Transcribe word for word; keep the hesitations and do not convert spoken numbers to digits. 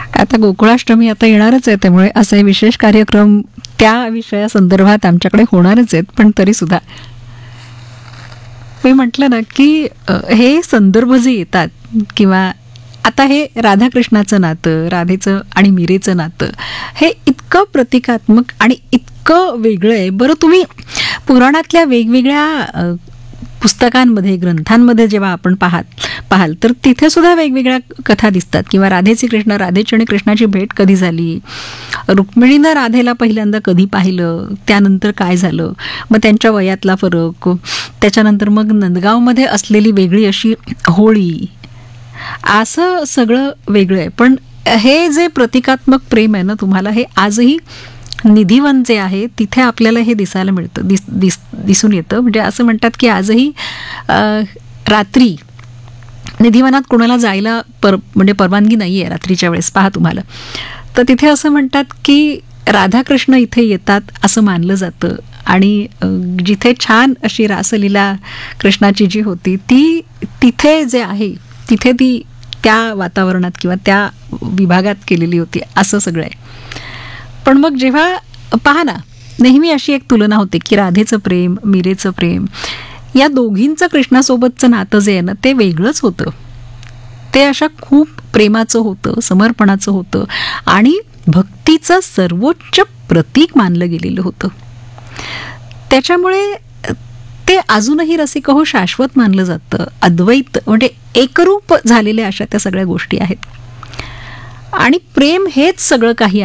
आता गोकुळाष्टमी आता येणारच आहे, त्यामुळे असे विशेष कार्यक्रम त्या विषयासंदर्भात आमच्याकडे होणारच आहेत. पण तरी सुद्धा मी म्हटलं ना की हे संदर्भ जे येतात, किंवा आता हे राधाकृष्णाचं नातं, राधेचं आणि मीरेचं नातं हे इतकं प्रतिकात्मक आणि इतकं वेगळं आहे. बरं, तुम्ही पुराणातल्या वेगवेगळ्या पुस्तकांमध्ये, ग्रंथांमध्ये जेव्हा आपण पाहात पाहाल तर तिथे सुद्धा वेगवेगळ्या कथा दिसतात. किंवा राधेची कृष्ण राधेची आणि कृष्णाची भेट कधी झाली, रुक्मिणीनं राधेला पहिल्यांदा कधी पाहिलं, त्यानंतर काय झालं, मग त्यांच्या वयातला फरक, त्याच्यानंतर मग नंदगावमध्ये असलेली वेगळी अशी होळी, असं सगळं वेगळं आहे. पण हे जे प्रतिकात्मक प्रेम आहे ना तुम्हाला, हे आजही निधिवन जे आहे तिथे आपल्याला हे दिसायला मिळतं, दिस दिस दिसून येतं. म्हणजे असं म्हणतात की आजही रात्री निधिवनात कोणाला जायला पर म्हणजे परवानगी नाही आहे रात्रीच्या वेळेस, पहा तुम्हाला. तर तिथे असं म्हणतात की राधाकृष्ण इथे येतात असं मानलं जातं. आणि जिथे छान अशी रासलीला कृष्णाची जी होती ती तिथे जे आहे तिथे ती त्या वातावरणात किंवा त्या विभागात केलेली होती, असं सगळं आहे. पण मग जेव्हा पहा ना, नेहमी अशी एक तुलना होते की राधेचं प्रेम, मीरेचं प्रेम, या दोघींचं कृष्णासोबतचं नातं जे आहे ना ते वेगळंच होतं. ते अशा खूप प्रेमाचं होतं, समर्पणाचं होतं आणि भक्तीचं सर्वोच्च प्रतीक मानलं गेलेलं होतं. त्याच्यामुळे ते अजूनही रसिक हो शाश्वत मानलं जातं. अद्वैत म्हणजे एकरूप झालेल्या अशा त्या सगळ्या गोष्टी आहेत. आणि प्रेम हेच सगळं काही